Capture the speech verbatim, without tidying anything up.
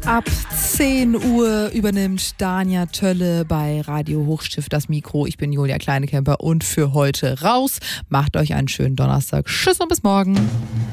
Ab zehn Uhr übernimmt Dania Tölle bei Radio Hochstift das Mikro. Ich bin Julia Kleinekemper und für heute raus. Macht euch einen schönen Donnerstag. Tschüss und bis morgen.